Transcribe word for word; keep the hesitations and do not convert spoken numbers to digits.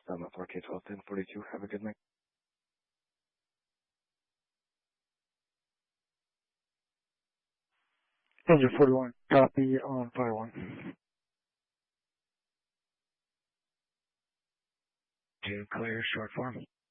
seven four K twelve ten forty-two. Have a good night. Engine forty-one, copy on fire one. June clear, short form.